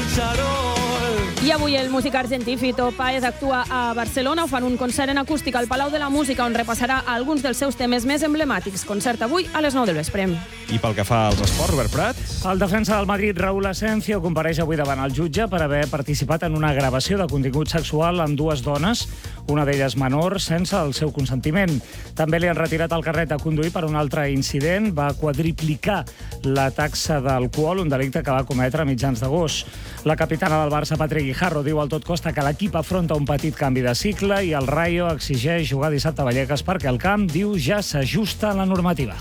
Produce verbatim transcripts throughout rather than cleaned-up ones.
I avui el músic argentí Fito Páez actua a Barcelona. Ho fan un concert en acústic al Palau de la Música on repassarà alguns dels seus temes més emblemàtics. Concert avui a les nou del vespre. I pel que fa als esports, Robert Prat? El defensa del Madrid, Raúl Asensio, compareix avui davant el jutge per haver participat en una gravació de contingut sexual amb dues dones, una d'elles menor, sense el seu consentiment. També li han retirat el carnet de conduir per un altre incident. Va quadriplicar la taxa d'alcohol, un delicte que va cometre a mitjans d'agost. La capitana del Barça, Patrick Guijarro, diu al Tot Costa que l'equip afronta un petit canvi de cicle i el Rayo exigeix jugar dissabte a Vallecas perquè el camp, diu, ja s'ajusta a la normativa.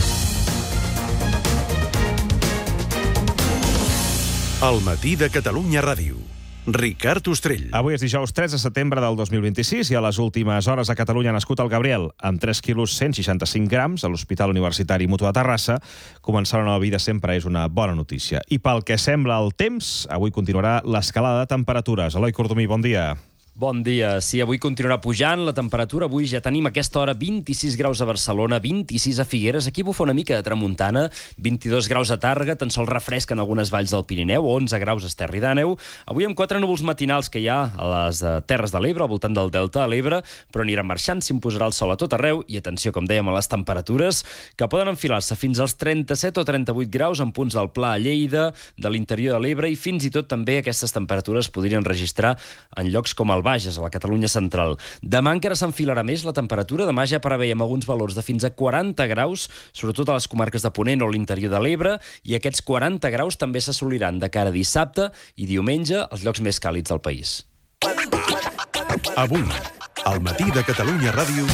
El matí de Catalunya Ràdio. Ricard Ostrell. Avui és dijous tres de setembre del dos mil vint-i-sis i a les últimes hores a Catalunya ha nascut el Gabriel, amb tres quilos cent seixanta-cinc grams, a l'Hospital Universitari Mutu de Terrassa. Començar una nova vida sempre és una bona notícia. I pel que sembla el temps, avui continuarà l'escalada de temperatures. Eloi Cordomí, bon dia. Bon dia. Sí, avui continuarà pujant la temperatura. Avui ja tenim a aquesta hora vint-i-sis graus a Barcelona, vint-i-sis a Figueres. Aquí bufa una mica de tramuntana, vint-i-dos graus a Tàrrega, tan sols refresca en algunes valls del Pirineu, onze graus a Esterri d'Àneu. Avui amb quatre núvols matinals que hi ha a les Terres de l'Ebre, al voltant del Delta de l'Ebre, però anirà marxant, s'imposarà el sol a tot arreu i atenció, com dèiem, a les temperatures que poden enfilar-se fins als trenta-set o trenta-vuit graus en punts del Pla a Lleida, de l'interior de l'Ebre, i fins i tot també aquestes temperatures podrien registrar en llocs com el Bages, a la Catalunya central. Demà encara s'enfilarà més la temperatura. Demà ja preveiem alguns valors de fins a quaranta graus, sobretot a les comarques de Ponent o l'interior de l'Ebre, i aquests quaranta graus també s'assoliran de cara a dissabte i diumenge als llocs més càlids del país. Avui, al matí de Catalunya Ràdio...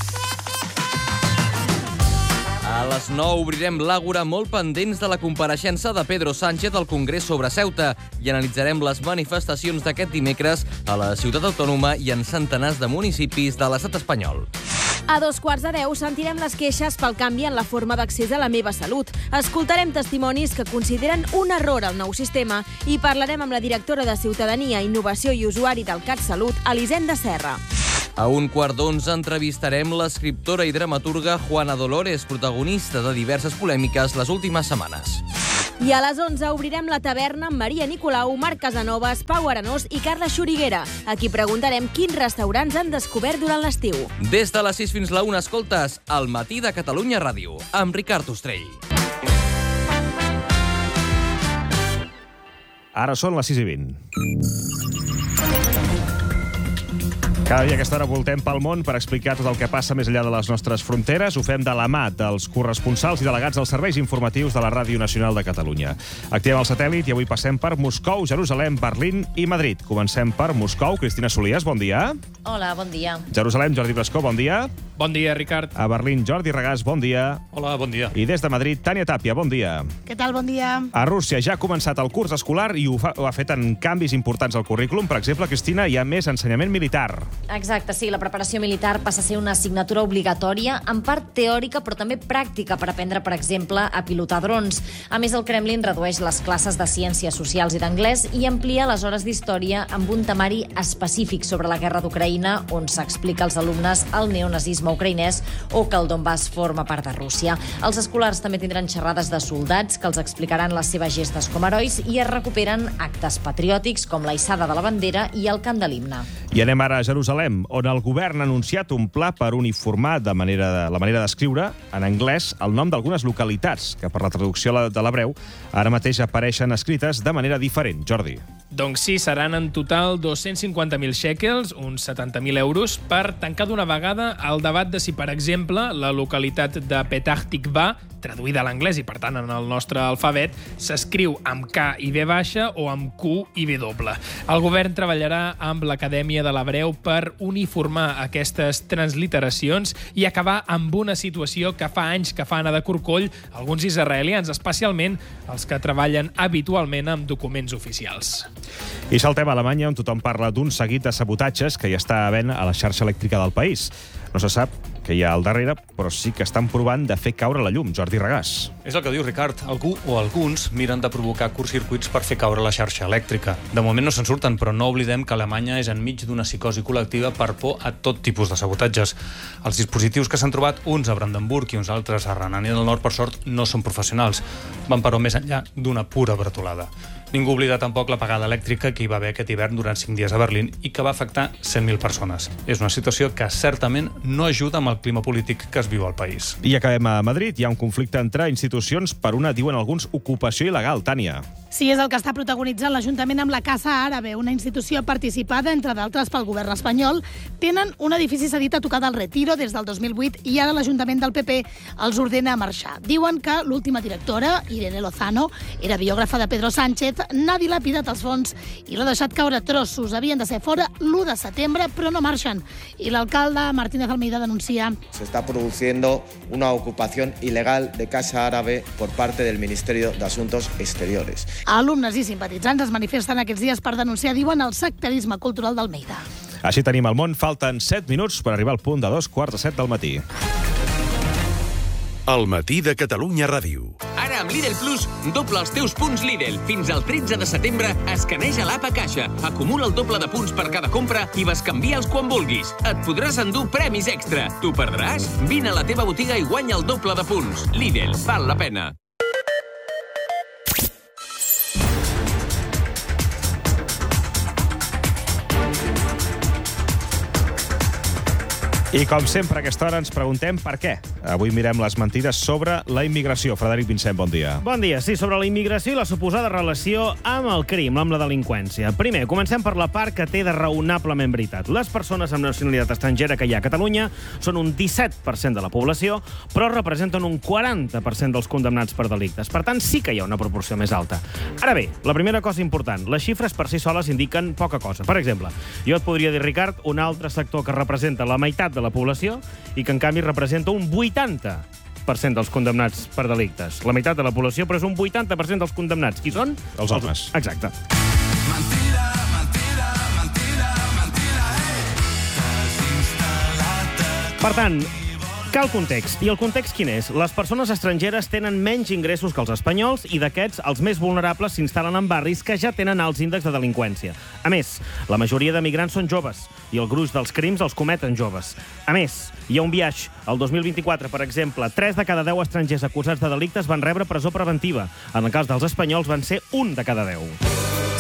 A les nou obrirem l'Àgora molt pendents de la compareixença de Pedro Sánchez al Congrés sobre Ceuta i analitzarem les manifestacions d'aquest dimecres a la ciutat autònoma i en centenars de municipis de l'estat espanyol. A dos quarts de deu sentirem les queixes pel canvi en la forma d'accés a la meva salut. Escoltarem testimonis que consideren un error el nou sistema i parlarem amb la directora de Ciutadania, Innovació i Usuari del CatSalut, Elisenda Serra. A un quart d'onze entrevistarem l'escriptora i dramaturga Juana Dolores, protagonista de diverses polèmiques les últimes setmanes. I a les onze obrirem la taverna amb Maria Nicolau, Marc Casanovas, Pau Arenós i Carla Xuriguera. Aquí preguntarem quins restaurants han descobert durant l'estiu. Des de les sis fins la una escoltes El matí de Catalunya Ràdio, amb Ricard Ostrell. Ara són les sis i vint. Cada dia a aquesta hora voltem pel món per explicar tot el que passa més enllà de les nostres fronteres. Ho fem de la mà dels corresponsals i delegats dels serveis informatius de la Ràdio Nacional de Catalunya. Activem el satèl·lit i avui passem per Moscou, Jerusalem, Berlín i Madrid. Comencem per Moscou. Cristina Solies, bon dia. Hola, bon dia. Jerusalem, Jordi Brascó, bon dia. Bon dia, Ricard. A Berlín, Jordi Regàs, bon dia. Hola, bon dia. I des de Madrid, Tània Tàpia, bon dia. Què tal, bon dia? A Rússia ja ha començat el curs escolar i ho, fa, ho ha fet en canvis importants al currículum. Per exemple, Cristina, hi ha més ensenyament militar. Exacte, sí. La preparació militar passa a ser una assignatura obligatòria, en part teòrica, però també pràctica per aprendre, per exemple, a pilotar drons. A més, el Kremlin redueix les classes de ciències socials i d'anglès i amplia les hores d'història amb un temari específic sobre la guerra d'Ucraïna, on s'explica als alumnes el neonazisme ucraïnès o que el Donbass forma part de Rússia. Els escolars també tindran xerrades de soldats que els explicaran les seves gestes com a herois i es recuperen actes patriòtics com la hissada de la bandera i el cant de l'himne. I anem ara a Jerusalem, on el govern ha anunciat un pla per uniformar de manera de, la manera d'escriure en anglès el nom d'algunes localitats, que per la traducció de l'hebreu ara mateix apareixen escrites de manera diferent. Jordi. Doncs sí, seran en total dos-cents cinquanta mil shekels, uns setanta mil euros, per tancar d'una vegada el debat de si, per exemple, la localitat de Petah Tikva, traduïda a l'anglès i, per tant, en el nostre alfabet, s'escriu amb K i V baixa o amb Q i W. El govern treballarà amb l'Acadèmia de l'Hebreu per uniformar aquestes transliteracions i acabar amb una situació que fa anys que fa anar de corcoll alguns israelians, especialment els que treballen habitualment amb documents oficials. I saltem a Alemanya, on tothom parla d'un seguit de sabotatges que hi està havent a la xarxa elèctrica del país. No se sap què hi ha al darrere, però sí que estan provant de fer caure la llum. Jordi Regàs. És el que diu Ricard. Algú o alguns miren de provocar curtcircuits per fer caure la xarxa elèctrica. De moment no se'n surten, però no oblidem que Alemanya és enmig d'una psicosi col·lectiva per por a tot tipus de sabotatges. Els dispositius que s'han trobat, uns a Brandenburg i uns altres a Renània del Nord, per sort, no són professionals. Van, però, més enllà d'una pura bretolada. Ningú oblida tampoc l'apagada elèctrica que hi va haver aquest hivern durant cinc dies a Berlín i que va afectar cent mil persones. És una situació que certament no ajuda amb el clima polític que es viu al país. I acabem a Madrid. Hi ha un conflicte entre institucions per una, diuen alguns, ocupació il·legal. Tània. Sí, és el que està protagonitzant l'Ajuntament amb la Casa Àrabe, una institució participada, entre d'altres, pel govern espanyol. Tenen un edifici cedit a tocar del Retiro des del dos mil vuit i ara l'Ajuntament del P P els ordena marxar. Diuen que l'última directora, Irene Lozano, era biògrafa de Pedro Sánchez, n'ha dilapidat els fons i l'ha deixat caure a trossos. Havien de ser fora l'u de setembre, però no marxen. I l'alcalde Martínez Almeida denuncia: se está produciendo una ocupación ilegal de Casa Árabe por parte del Ministerio de Asuntos Exteriores. Alumnes i simpatitzants es manifesten aquests dies per denunciar, diuen, el sectarisme cultural d'Almeida. Així tenim el món. Falten set minuts per arribar al punt de dos quarts de set del matí. El matí de Catalunya Ràdio. Ara amb Lidl Plus, doble els teus punts Lidl. Fins al tretze de setembre, escaneja l'app a caixa, acumula el doble de punts per cada compra i bescanvia'ls quan vulguis. Et podràs endur premis extra. T'ho perdràs? Vine a la teva botiga i guanya el doble de punts. Lidl, val la pena. I com sempre a aquesta hora ens preguntem per què. Avui mirem les mentides sobre la immigració. Frederic Vincent, bon dia. Bon dia. Sí, sobre la immigració i la suposada relació amb el crim, amb la delinqüència. Primer, comencem per la part que té de raonablement veritat. Les persones amb nacionalitat estrangera que hi ha a Catalunya són un disset per cent de la població, però representen un quaranta per cent dels condemnats per delictes. Per tant, sí que hi ha una proporció més alta. Ara bé, la primera cosa important, les xifres per si soles indiquen poca cosa. Per exemple, jo et podria dir, Ricard, un altre sector que representa la meitat de la població i que, en canvi, representa un vuitanta per cent dels condemnats per delictes. La meitat de la població, però és un vuitanta per cent dels condemnats. Qui són? Els homes. Exacte. Mentida, mentida, mentida, mentida, hey. Per tant, cal context. I el context quin és? Les persones estrangeres tenen menys ingressos que els espanyols i d'aquests, els més vulnerables s'instal·len en barris que ja tenen alts índexs de delinqüència. A més, la majoria de migrants són joves i el gruix dels crims els cometen joves. A més, hi ha un biaix. El dos mil vint-i-quatre, per exemple, tres de cada deu estrangers acusats de delictes van rebre presó preventiva. En el cas dels espanyols van ser un de cada deu.